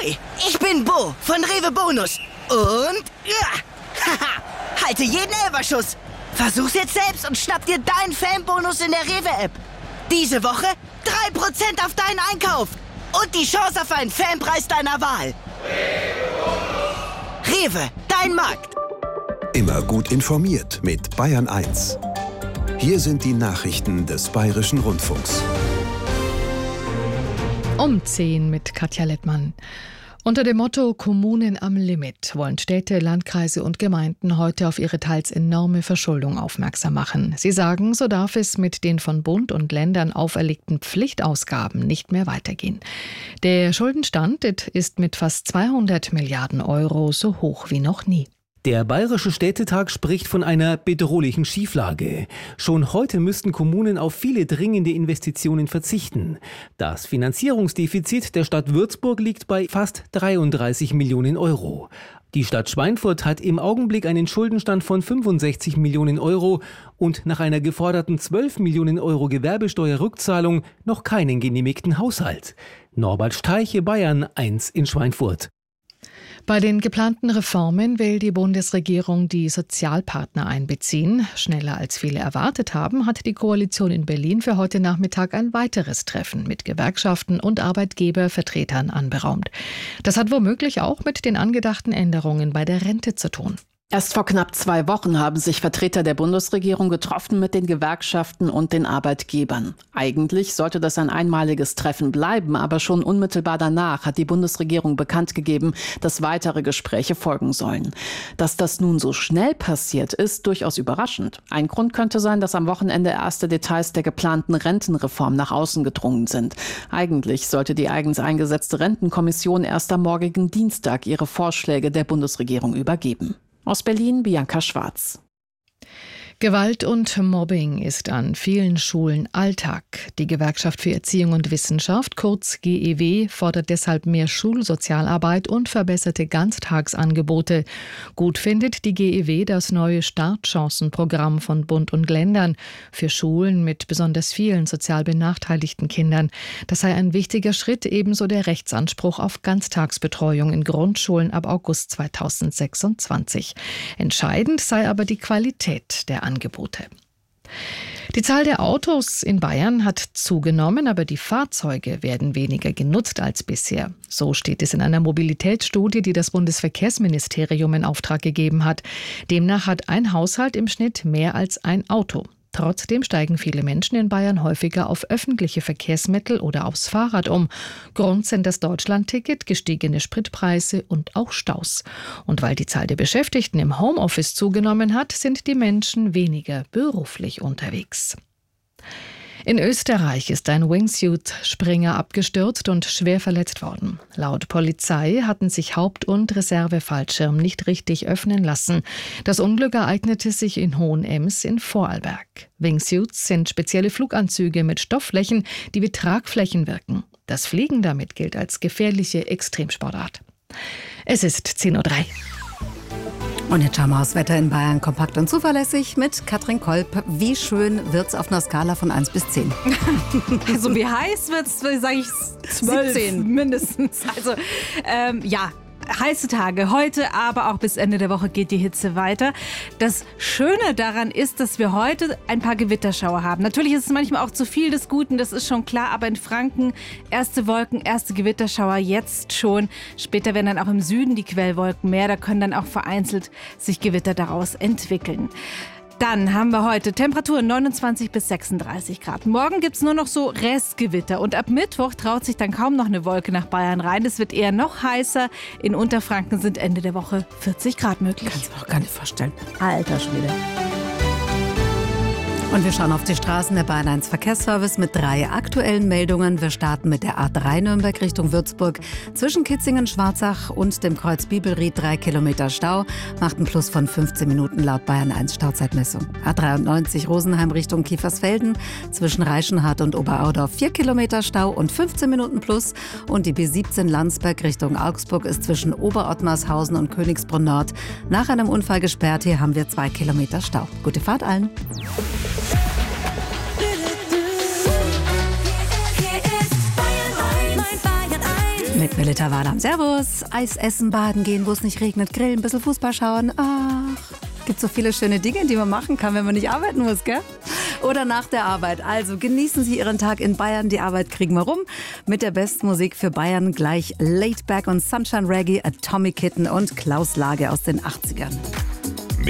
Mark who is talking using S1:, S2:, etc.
S1: Hi, ich bin Bo von Rewe Bonus. Und halte jeden Elferschuss. Versuch's jetzt selbst und schnapp dir deinen Fanbonus in der Rewe-App. Diese Woche 3% auf deinen Einkauf. Und die Chance auf einen Fanpreis deiner Wahl. Rewe, dein Markt.
S2: Immer gut informiert mit Bayern 1. Hier sind die Nachrichten des Bayerischen Rundfunks.
S3: Um 10 mit Katja Lettmann. Unter dem Motto Kommunen am Limit wollen Städte, Landkreise und Gemeinden heute auf ihre teils enorme Verschuldung aufmerksam machen. Sie sagen, so darf es mit den von Bund und Ländern auferlegten Pflichtausgaben nicht mehr weitergehen. Der Schuldenstand ist mit fast 200 Milliarden Euro so hoch wie noch nie.
S4: Der Bayerische Städtetag spricht von einer bedrohlichen Schieflage. Schon heute müssten Kommunen auf viele dringende Investitionen verzichten. Das Finanzierungsdefizit der Stadt Würzburg liegt bei fast 33 Millionen Euro. Die Stadt Schweinfurt hat im Augenblick einen Schuldenstand von 65 Millionen Euro und nach einer geforderten 12 Millionen Euro Gewerbesteuerrückzahlung noch keinen genehmigten Haushalt. Norbert Steiche, Bayern 1 in Schweinfurt.
S3: Bei den geplanten Reformen will die Bundesregierung die Sozialpartner einbeziehen. Schneller als viele erwartet haben, hat die Koalition in Berlin für heute Nachmittag ein weiteres Treffen mit Gewerkschaften und Arbeitgebervertretern anberaumt. Das hat womöglich auch mit den angedachten Änderungen bei der Rente zu tun.
S5: Erst vor knapp 2 Wochen haben sich Vertreter der Bundesregierung getroffen mit den Gewerkschaften und den Arbeitgebern. Eigentlich sollte das ein einmaliges Treffen bleiben, aber schon unmittelbar danach hat die Bundesregierung bekannt gegeben, dass weitere Gespräche folgen sollen. Dass das nun so schnell passiert, ist durchaus überraschend. Ein Grund könnte sein, dass am Wochenende erste Details der geplanten Rentenreform nach außen gedrungen sind. Eigentlich sollte die eigens eingesetzte Rentenkommission erst am morgigen Dienstag ihre Vorschläge der Bundesregierung übergeben. Aus Berlin, Bianca Schwarz.
S3: Gewalt und Mobbing ist an vielen Schulen Alltag. Die Gewerkschaft für Erziehung und Wissenschaft, kurz GEW, fordert deshalb mehr Schulsozialarbeit und verbesserte Ganztagsangebote. Gut findet die GEW das neue Startchancenprogramm von Bund und Ländern für Schulen mit besonders vielen sozial benachteiligten Kindern. Das sei ein wichtiger Schritt, ebenso der Rechtsanspruch auf Ganztagsbetreuung in Grundschulen ab August 2026. Entscheidend sei aber die Qualität der Angebote. Die Zahl der Autos in Bayern hat zugenommen, aber die Fahrzeuge werden weniger genutzt als bisher. So steht es in einer Mobilitätsstudie, die das Bundesverkehrsministerium in Auftrag gegeben hat. Demnach hat ein Haushalt im Schnitt mehr als ein Auto. Trotzdem steigen viele Menschen in Bayern häufiger auf öffentliche Verkehrsmittel oder aufs Fahrrad um. Grund sind das Deutschlandticket, gestiegene Spritpreise und auch Staus. Und weil die Zahl der Beschäftigten im Homeoffice zugenommen hat, sind die Menschen weniger beruflich unterwegs. In Österreich ist ein Wingsuit-Springer abgestürzt und schwer verletzt worden. Laut Polizei hatten sich Haupt- und Reservefallschirm nicht richtig öffnen lassen. Das Unglück ereignete sich in Hohenems in Vorarlberg. Wingsuits sind spezielle Fluganzüge mit Stoffflächen, die wie Tragflächen wirken. Das Fliegen damit gilt als gefährliche Extremsportart. Es ist 10:03 Uhr.
S6: Und jetzt schauen wir aufs Wetter in Bayern kompakt und zuverlässig mit Katrin Kolb. Wie schön wird's auf einer Skala von 1 bis 10?
S7: Also wie heiß wird's, sage ich 12 17 mindestens. Also ja, heiße Tage heute, aber auch bis Ende der Woche geht die Hitze weiter. Das Schöne daran ist, dass wir heute ein paar Gewitterschauer haben. Natürlich ist es manchmal auch zu viel des Guten, das ist schon klar, aber in Franken erste Wolken, erste Gewitterschauer jetzt schon. Später werden dann auch im Süden die Quellwolken mehr, da können dann auch vereinzelt sich Gewitter daraus entwickeln. Dann haben wir heute Temperaturen 29 bis 36 Grad. Morgen gibt es nur noch so Restgewitter und ab Mittwoch traut sich dann kaum noch eine Wolke nach Bayern rein. Es wird eher noch heißer. In Unterfranken sind Ende der Woche 40 Grad möglich.
S6: Kannst du mir auch gar nicht vorstellen.
S7: Alter Schwede.
S6: Und wir schauen auf die Straßen der Bayern 1 Verkehrsservice mit 3 aktuellen Meldungen. Wir starten mit der A3 Nürnberg Richtung Würzburg. Zwischen Kitzingen, Schwarzach und dem Kreuz Bibelried 3 Kilometer Stau. Macht einen Plus von 15 Minuten laut Bayern 1 Stauzeitmessung. A93 Rosenheim Richtung Kiefersfelden. Zwischen Reichenhart und Oberaudorf 4 Kilometer Stau und 15 Minuten Plus. Und die B17 Landsberg Richtung Augsburg ist zwischen Oberottmarshausen und Königsbrunn Nord nach einem Unfall gesperrt. Hier haben wir 2 Kilometer Stau. Gute Fahrt allen. Mit Melita Wahlheim. Servus. Eis essen, baden gehen, wo es nicht regnet, grillen, ein bisschen Fußball schauen. Ach, gibt so viele schöne Dinge, die man machen kann, wenn man nicht arbeiten muss, gell? Oder nach der Arbeit. Also genießen Sie Ihren Tag in Bayern. Die Arbeit kriegen wir rum. Mit der besten Musik für Bayern gleich Laid Back und Sunshine Reggae, Atomic Kitten und Klaus Lage aus den 80ern.